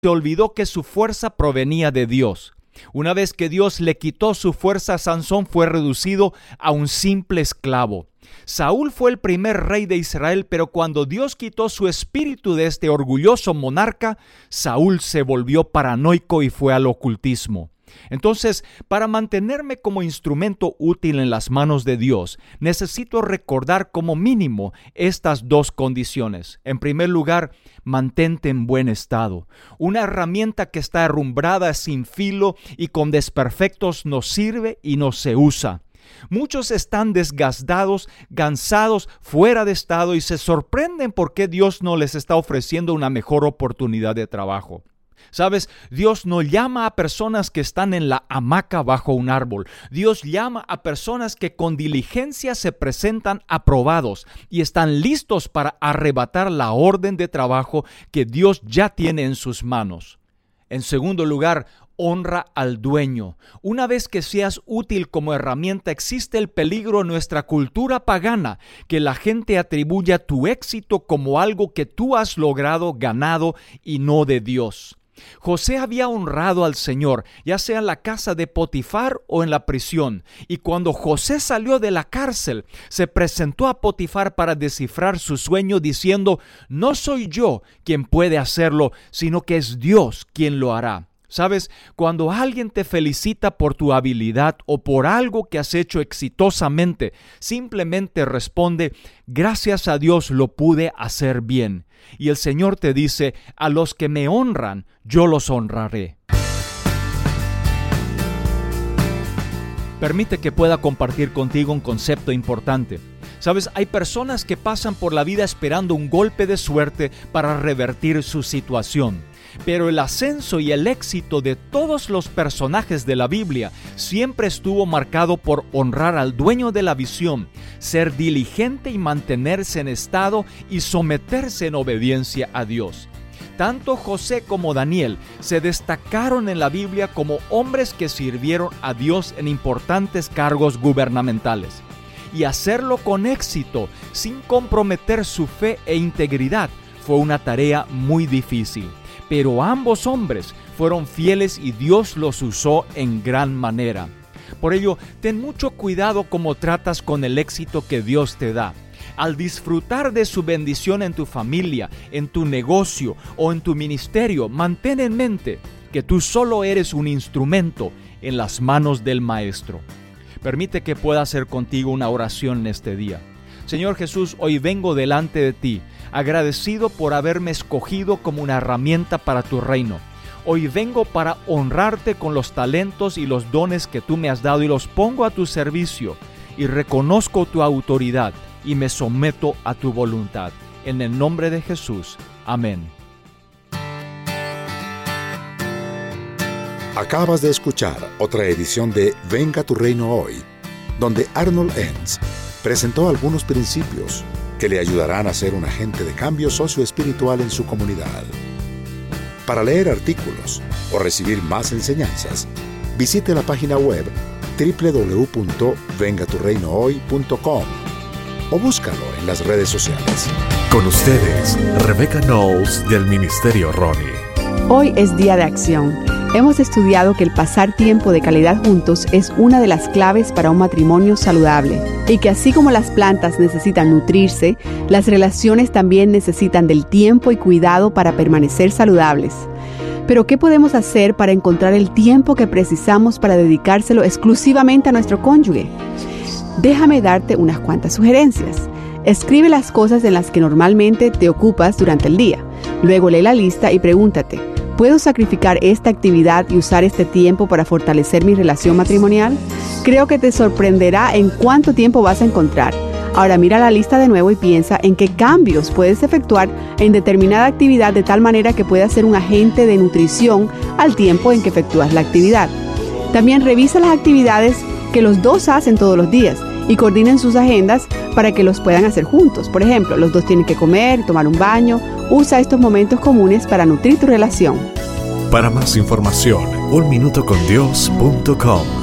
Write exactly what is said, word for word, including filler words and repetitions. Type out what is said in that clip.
se olvidó que su fuerza provenía de Dios. Una vez que Dios le quitó su fuerza, Sansón fue reducido a un simple esclavo. Saúl fue el primer rey de Israel, pero cuando Dios quitó su espíritu de este orgulloso monarca, Saúl se volvió paranoico y fue al ocultismo. Entonces, para mantenerme como instrumento útil en las manos de Dios, necesito recordar como mínimo estas dos condiciones. En primer lugar, mantente en buen estado. Una herramienta que está herrumbrada, sin filo y con desperfectos no sirve y no se usa. Muchos están desgastados, cansados, fuera de estado y se sorprenden por qué Dios no les está ofreciendo una mejor oportunidad de trabajo. ¿Sabes? Dios no llama a personas que están en la hamaca bajo un árbol. Dios llama a personas que con diligencia se presentan aprobados y están listos para arrebatar la orden de trabajo que Dios ya tiene en sus manos. En segundo lugar, honra al dueño. Una vez que seas útil como herramienta, existe el peligro en nuestra cultura pagana que la gente atribuya tu éxito como algo que tú has logrado, ganado y no de Dios. José había honrado al Señor, ya sea en la casa de Potifar o en la prisión, y cuando José salió de la cárcel, se presentó a Potifar para descifrar su sueño diciendo: no soy yo quien puede hacerlo, sino que es Dios quien lo hará. ¿Sabes? Cuando alguien te felicita por tu habilidad o por algo que has hecho exitosamente, simplemente responde: gracias a Dios lo pude hacer bien. Y el Señor te dice: a los que me honran, yo los honraré. Permite que pueda compartir contigo un concepto importante. ¿Sabes? Hay personas que pasan por la vida esperando un golpe de suerte para revertir su situación. Pero el ascenso y el éxito de todos los personajes de la Biblia siempre estuvo marcado por honrar al dueño de la visión, ser diligente y mantenerse en estado y someterse en obediencia a Dios. Tanto José como Daniel se destacaron en la Biblia como hombres que sirvieron a Dios en importantes cargos gubernamentales. Y hacerlo con éxito, sin comprometer su fe e integridad, fue una tarea muy difícil. Pero ambos hombres fueron fieles y Dios los usó en gran manera. Por ello, ten mucho cuidado cómo tratas con el éxito que Dios te da. Al disfrutar de su bendición en tu familia, en tu negocio o en tu ministerio, mantén en mente que tú solo eres un instrumento en las manos del Maestro. Permite que pueda hacer contigo una oración en este día. Señor Jesús, hoy vengo delante de ti, agradecido por haberme escogido como una herramienta para tu reino. Hoy vengo para honrarte con los talentos y los dones que tú me has dado y los pongo a tu servicio y reconozco tu autoridad y me someto a tu voluntad. En el nombre de Jesús. Amén. Acabas de escuchar otra edición de Venga tu Reino Hoy, donde Arnold Enns presentó algunos principios que le ayudarán a ser un agente de cambio socioespiritual en su comunidad. Para leer artículos o recibir más enseñanzas, visite la página web doble u doble u doble u punto venga tu reino hoy punto com o búscalo en las redes sociales. Con ustedes, Rebecca Knowles del Ministerio Ronnie. Hoy es Día de Acción. Hemos estudiado que el pasar tiempo de calidad juntos es una de las claves para un matrimonio saludable y que así como las plantas necesitan nutrirse, las relaciones también necesitan del tiempo y cuidado para permanecer saludables. Pero ¿qué podemos hacer para encontrar el tiempo que precisamos para dedicárselo exclusivamente a nuestro cónyuge? Déjame darte unas cuantas sugerencias. Escribe las cosas en las que normalmente te ocupas durante el día. Luego lee la lista y pregúntate: ¿puedo sacrificar esta actividad y usar este tiempo para fortalecer mi relación matrimonial? Creo que te sorprenderá en cuánto tiempo vas a encontrar. Ahora mira la lista de nuevo y piensa en qué cambios puedes efectuar en determinada actividad de tal manera que pueda ser un agente de nutrición al tiempo en que efectúas la actividad. También revisa las actividades que los dos hacen todos los días y coordinen sus agendas para que los puedan hacer juntos. Por ejemplo, los dos tienen que comer, tomar un baño. Usa estos momentos comunes para nutrir tu relación. Para más información, un minuto con dios punto com.